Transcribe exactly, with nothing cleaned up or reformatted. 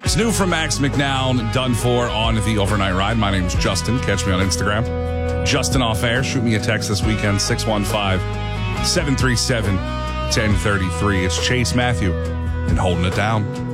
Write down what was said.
It's new from Max McNown, done for on the Overnight Ride. My name is Justin. Catch me on Instagram. Justin Off Air. Shoot me a text this weekend, six one five, seven three seven, one oh three three. It's Chase Matthew and Holding It Down.